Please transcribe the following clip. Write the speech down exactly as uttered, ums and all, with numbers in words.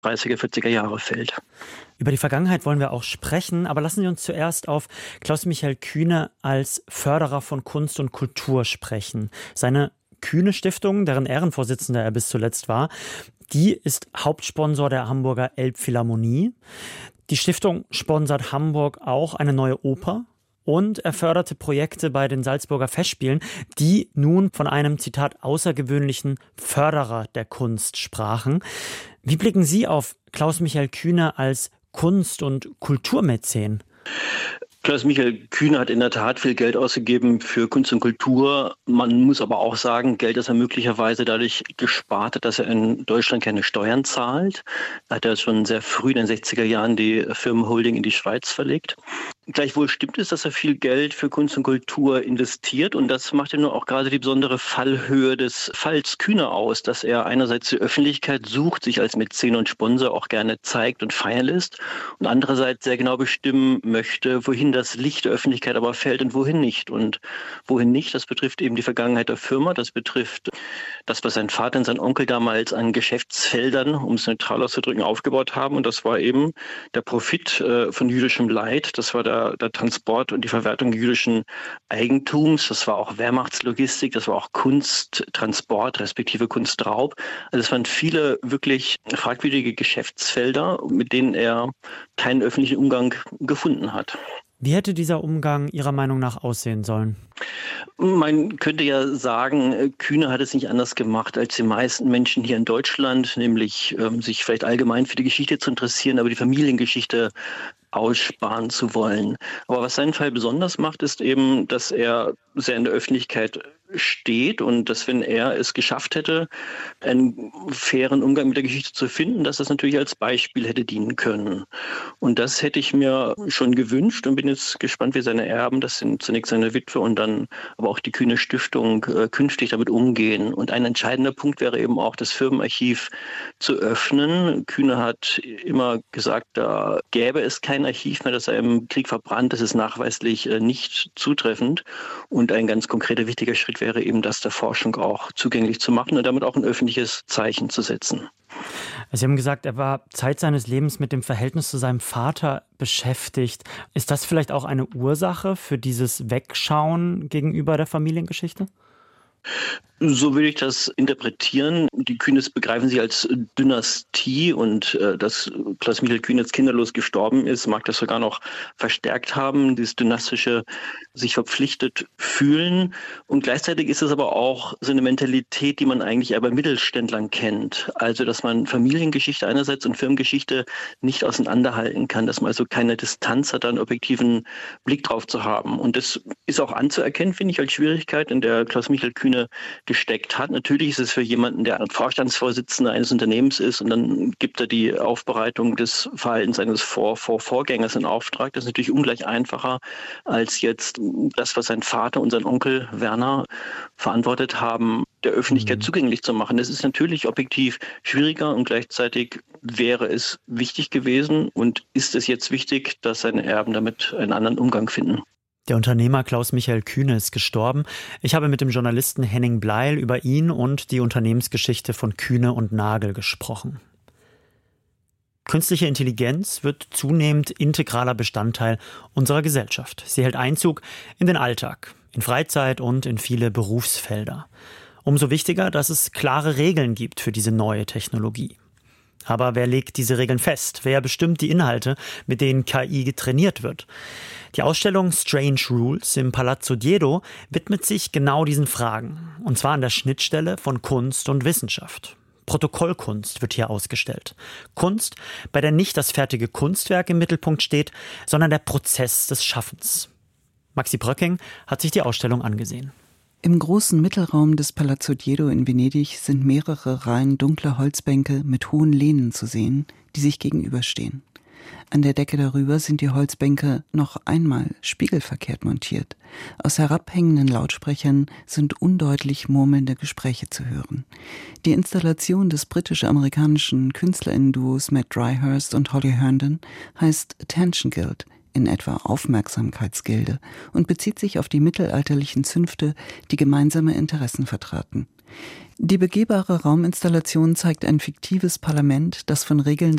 dreißiger, vierziger Jahre fällt. Über die Vergangenheit wollen wir auch sprechen, aber lassen Sie uns zuerst auf Klaus-Michael Kühne als Förderer von Kunst und Kultur sprechen. Seine Kühne-Stiftung, deren Ehrenvorsitzender er bis zuletzt war, die ist Hauptsponsor der Hamburger Elbphilharmonie. Die Stiftung sponsert Hamburg auch eine neue Oper. Und er förderte Projekte bei den Salzburger Festspielen, die nun von einem, Zitat, außergewöhnlichen Förderer der Kunst sprachen. Wie blicken Sie auf Klaus-Michael Kühne als Kunst- und Kulturmäzen? Klaus-Michael Kühne hat in der Tat viel Geld ausgegeben für Kunst und Kultur. Man muss aber auch sagen, Geld, das er möglicherweise dadurch gespart hat, dass er in Deutschland keine Steuern zahlt. Da hat er schon sehr früh in den sechziger Jahren die Firmenholding in die Schweiz verlegt. Gleichwohl stimmt es, dass er viel Geld für Kunst und Kultur investiert, und das macht ja nur auch gerade die besondere Fallhöhe des Falls Kühne aus, dass er einerseits die Öffentlichkeit sucht, sich als Mäzen und Sponsor auch gerne zeigt und feiern lässt, und andererseits sehr genau bestimmen möchte, wohin das Licht der Öffentlichkeit aber fällt und wohin nicht. Und wohin nicht, das betrifft eben die Vergangenheit der Firma, das betrifft das, was sein Vater und sein Onkel damals an Geschäftsfeldern, um es neutral auszudrücken, aufgebaut haben, und das war eben der Profit äh, von jüdischem Leid, das war der, der Transport und die Verwertung jüdischen Eigentums, das war auch Wehrmachtslogistik, das war auch Kunsttransport respektive Kunstraub. Also es waren viele wirklich fragwürdige Geschäftsfelder, mit denen er keinen öffentlichen Umgang gefunden hat. Wie hätte dieser Umgang Ihrer Meinung nach aussehen sollen? Man könnte ja sagen, Kühne hat es nicht anders gemacht als die meisten Menschen hier in Deutschland, nämlich ähm, sich vielleicht allgemein für die Geschichte zu interessieren, aber die Familiengeschichte aussparen zu wollen. Aber was seinen Fall besonders macht, ist eben, dass er sehr in der Öffentlichkeit steht und dass, wenn er es geschafft hätte, einen fairen Umgang mit der Geschichte zu finden, dass das natürlich als Beispiel hätte dienen können. Und das hätte ich mir schon gewünscht und bin jetzt gespannt, wie seine Erben, das sind zunächst seine Witwe und dann aber auch die Kühne Stiftung, äh, künftig damit umgehen. Und ein entscheidender Punkt wäre eben auch, das Firmenarchiv zu öffnen. Kühne hat immer gesagt, da gäbe es kein Archiv mehr, das sei im Krieg verbrannt. Das ist nachweislich äh, nicht zutreffend. Und ein ganz konkreter, wichtiger Schritt wäre eben, das der Forschung auch zugänglich zu machen und damit auch ein öffentliches Zeichen zu setzen. Sie haben gesagt, er war Zeit seines Lebens mit dem Verhältnis zu seinem Vater beschäftigt. Ist das vielleicht auch eine Ursache für dieses Wegschauen gegenüber der Familiengeschichte? So würde ich das interpretieren. Die Kühnes begreifen sich als Dynastie, und äh, dass Klaus-Michael Kühne jetzt kinderlos gestorben ist, mag das sogar noch verstärkt haben, dieses dynastische sich verpflichtet fühlen. Und gleichzeitig ist es aber auch so eine Mentalität, die man eigentlich eher bei Mittelständlern kennt. Also, dass man Familiengeschichte einerseits und Firmengeschichte nicht auseinanderhalten kann, dass man also keine Distanz hat, einen objektiven Blick drauf zu haben. Und das ist auch anzuerkennen, finde ich, als Schwierigkeit, in der Klaus-Michael Kühne gesteckt hat. Natürlich ist es für jemanden, der Vorstandsvorsitzender eines Unternehmens ist, und dann gibt er die Aufbereitung des Verhaltens eines Vor Vor Vorgängers in Auftrag. Das ist natürlich ungleich einfacher als jetzt das, was sein Vater und sein Onkel Werner verantwortet haben, der Öffentlichkeit mhm. zugänglich zu machen. Das ist natürlich objektiv schwieriger, und gleichzeitig wäre es wichtig gewesen und ist es jetzt wichtig, dass seine Erben damit einen anderen Umgang finden. Der Unternehmer Klaus-Michael Kühne ist gestorben. Ich habe mit dem Journalisten Henning Bleil über ihn und die Unternehmensgeschichte von Kühne und Nagel gesprochen. Künstliche Intelligenz wird zunehmend integraler Bestandteil unserer Gesellschaft. Sie hält Einzug in den Alltag, in Freizeit und in viele Berufsfelder. Umso wichtiger, dass es klare Regeln gibt für diese neue Technologie. Aber wer legt diese Regeln fest? Wer bestimmt die Inhalte, mit denen K I getrainiert wird? Die Ausstellung Strange Rules im Palazzo Diedo widmet sich genau diesen Fragen. Und zwar an der Schnittstelle von Kunst und Wissenschaft. Protokollkunst wird hier ausgestellt. Kunst, bei der nicht das fertige Kunstwerk im Mittelpunkt steht, sondern der Prozess des Schaffens. Maxi Bröcking hat sich die Ausstellung angesehen. Im großen Mittelraum des Palazzo Diedo in Venedig sind mehrere Reihen dunkler Holzbänke mit hohen Lehnen zu sehen, die sich gegenüberstehen. An der Decke darüber sind die Holzbänke noch einmal spiegelverkehrt montiert. Aus herabhängenden Lautsprechern sind undeutlich murmelnde Gespräche zu hören. Die Installation des britisch-amerikanischen KünstlerInnen-Duos Matt Dryhurst und Holly Herndon heißt Attention Guild, in etwa Aufmerksamkeitsgilde, und bezieht sich auf die mittelalterlichen Zünfte, die gemeinsame Interessen vertraten. Die begehbare Rauminstallation zeigt ein fiktives Parlament, das von Regeln